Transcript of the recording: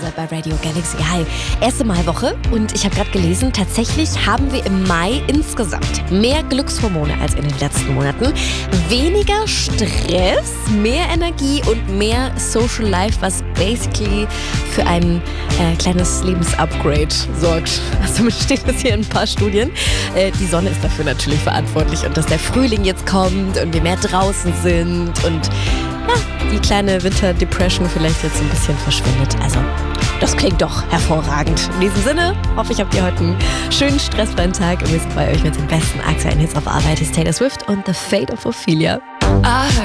bei Radio Galaxy. Hi, erste Maiwoche und ich habe gerade gelesen, tatsächlich haben wir im Mai insgesamt mehr Glückshormone als in den letzten Monaten. Weniger Stress, mehr Energie und mehr Social Life, was basically für ein kleines Lebensupgrade sorgt. Also steht das hier in ein paar Studien. Die Sonne ist dafür natürlich verantwortlich und dass der Frühling jetzt kommt und wir mehr draußen sind und ja, die kleine Winter-Depression vielleicht jetzt ein bisschen verschwindet. Also, das klingt doch hervorragend. In diesem Sinne hoffe ich, habt ihr heute einen schönen, stressfreien Tag und wir sind bei euch mit den besten aktuellen Hits auf Arbeit. Ist Taylor Swift und The Fate of Ophelia.